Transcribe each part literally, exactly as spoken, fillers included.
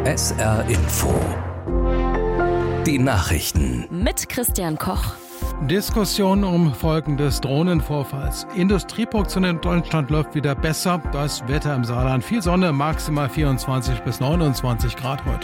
S R Info. Die Nachrichten. Mit Christian Koch. Diskussion um Folgen des Drohnenvorfalls. Industrieproduktion in Deutschland läuft wieder besser. Das Wetter im Saarland. Viel Sonne, maximal vierundzwanzig bis neunundzwanzig Grad heute.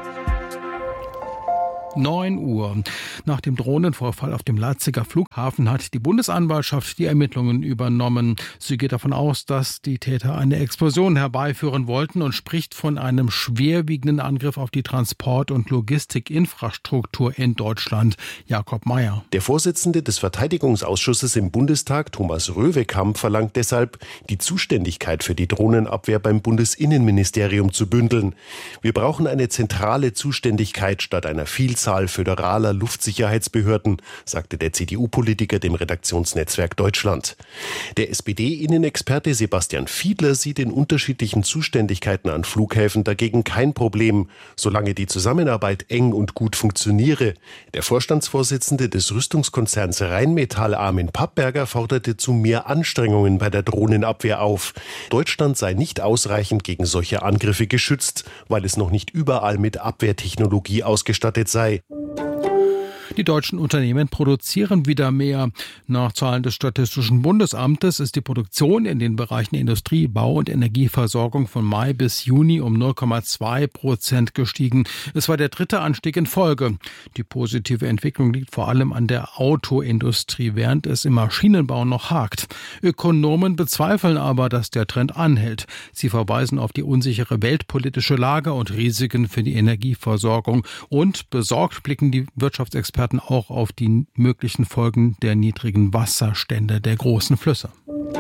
neun Uhr. Nach dem Drohnenvorfall auf dem Leipziger Flughafen hat die Bundesanwaltschaft die Ermittlungen übernommen. Sie geht davon aus, dass die Täter eine Explosion herbeiführen wollten und spricht von einem schwerwiegenden Angriff auf die Transport- und Logistikinfrastruktur in Deutschland. Jakob Mayer. Der Vorsitzende des Verteidigungsausschusses im Bundestag, Thomas Röwekamp, verlangt deshalb, die Zuständigkeit für die Drohnenabwehr beim Bundesinnenministerium zu bündeln. Wir brauchen eine zentrale Zuständigkeit statt einer Vielzahl föderaler Luftsicherheitsbehörden, sagte der C D U-Politiker dem Redaktionsnetzwerk Deutschland. Der S P D-Innenexperte Sebastian Fiedler sieht in unterschiedlichen Zuständigkeiten an Flughäfen dagegen kein Problem, solange die Zusammenarbeit eng und gut funktioniere. Der Vorstandsvorsitzende des Rüstungskonzerns Rheinmetall, Armin Pappberger, forderte zu mehr Anstrengungen bei der Drohnenabwehr auf. Deutschland sei nicht ausreichend gegen solche Angriffe geschützt, weil es noch nicht überall mit Abwehrtechnologie ausgestattet sei. Die deutschen Unternehmen produzieren wieder mehr. Nach Zahlen des Statistischen Bundesamtes ist die Produktion in den Bereichen Industrie, Bau und Energieversorgung von Mai bis Juni um null Komma zwei Prozent gestiegen. Es war der dritte Anstieg in Folge. Die positive Entwicklung liegt vor allem an der Autoindustrie, während es im Maschinenbau noch hakt. Ökonomen bezweifeln aber, dass der Trend anhält. Sie verweisen auf die unsichere weltpolitische Lage und Risiken für die Energieversorgung. Und besorgt blicken die Wirtschaftsexperten auch auf die möglichen Folgen der niedrigen Wasserstände der großen Flüsse.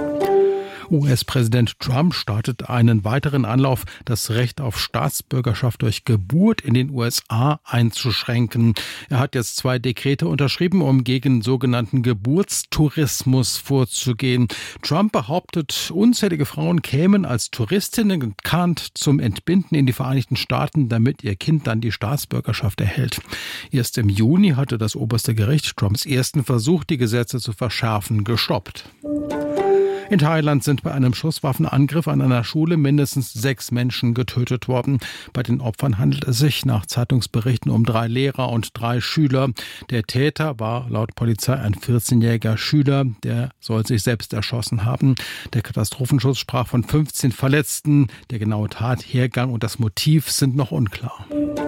U S-Präsident Trump startet einen weiteren Anlauf, das Recht auf Staatsbürgerschaft durch Geburt in den U S A einzuschränken. Er hat jetzt zwei Dekrete unterschrieben, um gegen sogenannten Geburtstourismus vorzugehen. Trump behauptet, unzählige Frauen kämen als Touristinnen gekannt zum Entbinden in die Vereinigten Staaten, damit ihr Kind dann die Staatsbürgerschaft erhält. Erst im Juni hatte das oberste Gericht Trumps ersten Versuch, die Gesetze zu verschärfen, gestoppt. In Thailand sind bei einem Schusswaffenangriff an einer Schule mindestens sechs Menschen getötet worden. Bei den Opfern handelt es sich nach Zeitungsberichten um drei Lehrer und drei Schüler. Der Täter war laut Polizei ein vierzehnjähriger Schüler, der soll sich selbst erschossen haben. Der Katastrophenschutz sprach von fünfzehn Verletzten. Der genaue Tathergang und das Motiv sind noch unklar.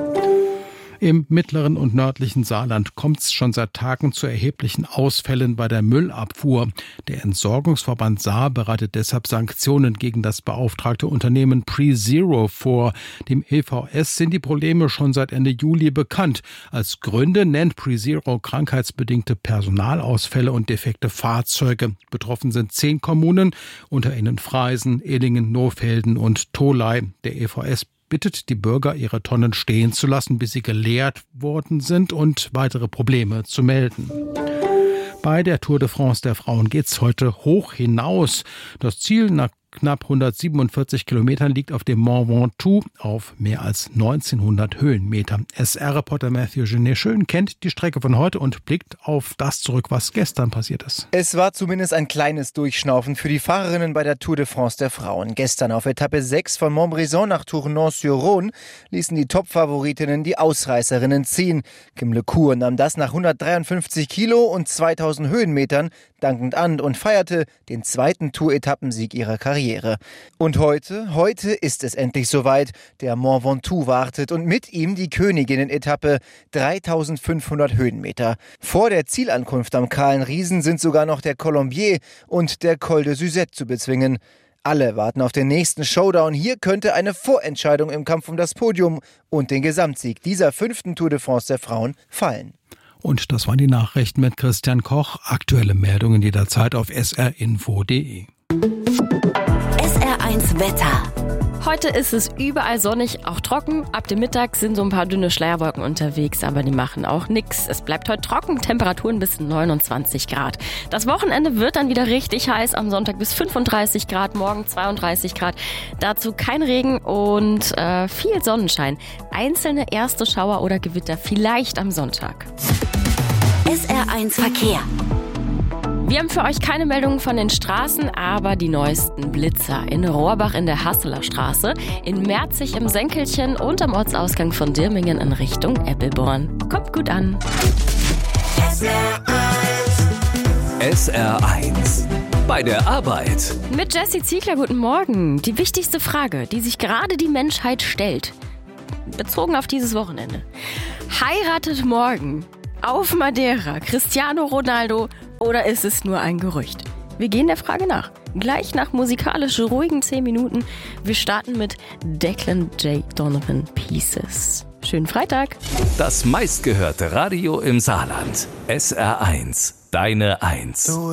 Im mittleren und nördlichen Saarland kommt es schon seit Tagen zu erheblichen Ausfällen bei der Müllabfuhr. Der Entsorgungsverband Saar bereitet deshalb Sanktionen gegen das beauftragte Unternehmen PreZero vor. Dem E V S sind die Probleme schon seit Ende Juli bekannt. Als Gründe nennt PreZero krankheitsbedingte Personalausfälle und defekte Fahrzeuge. Betroffen sind zehn Kommunen, unter ihnen Freisen, Illingen, Nohfelden und Tholey. Der E V S bittet die Bürger, ihre Tonnen stehen zu lassen, bis sie geleert worden sind und weitere Probleme zu melden. Bei der Tour de France der Frauen geht's heute hoch hinaus. Das Ziel nach knapp hundertsiebenundvierzig Kilometern liegt auf dem Mont Ventoux auf mehr als neunzehnhundert Höhenmeter. S R-Reporter Matthew Genet schön kennt die Strecke von heute und blickt auf das zurück, was gestern passiert ist. Es war zumindest ein kleines Durchschnaufen für die Fahrerinnen bei der Tour de France der Frauen. Gestern auf Etappe sechs von Montbrison nach Tournon-sur-Rhône ließen die Top-Favoritinnen die Ausreißerinnen ziehen. Kim LeCour nahm das nach hundertdreiundfünfzig Kilo und zweitausend Höhenmetern dankend an und feierte den zweiten Tour-Etappensieg ihrer Karriere. Und heute, heute ist es endlich soweit. Der Mont Ventoux wartet und mit ihm die Königinnen-Etappe, dreitausendfünfhundert Höhenmeter. Vor der Zielankunft am Kahlen Riesen sind sogar noch der Colombier und der Col de Suzette zu bezwingen. Alle warten auf den nächsten Showdown. Hier könnte eine Vorentscheidung im Kampf um das Podium und den Gesamtsieg dieser fünften Tour de France der Frauen fallen. Und das waren die Nachrichten mit Christian Koch. Aktuelle Meldungen jederzeit auf s r info punkt d e. S R eins Wetter. Heute ist es überall sonnig, auch trocken. Ab dem Mittag sind so ein paar dünne Schleierwolken unterwegs, aber die machen auch nichts. Es bleibt heute trocken, Temperaturen bis neunundzwanzig Grad. Das Wochenende wird dann wieder richtig heiß, am Sonntag bis fünfunddreißig Grad, morgen zweiunddreißig Grad. Dazu kein Regen und äh, viel Sonnenschein. Einzelne erste Schauer oder Gewitter vielleicht am Sonntag. S R eins Verkehr. Wir haben für euch keine Meldungen von den Straßen, aber die neuesten Blitzer in Rohrbach in der Hasseler Straße, in Merzig im Senkelchen und am Ortsausgang von Dirmingen in Richtung Eppelborn. Kommt gut an. S R eins. Bei der Arbeit. Mit Jessie Ziegler, guten Morgen. Die wichtigste Frage, die sich gerade die Menschheit stellt, bezogen auf dieses Wochenende. Heiratet morgen auf Madeira Cristiano Ronaldo oder ist es nur ein Gerücht? Wir gehen der Frage nach. Gleich nach musikalisch ruhigen zehn Minuten. Wir starten mit Declan J. Donovan Pieces. Schönen Freitag. Das meistgehörte Radio im Saarland. S R eins. Deine Eins.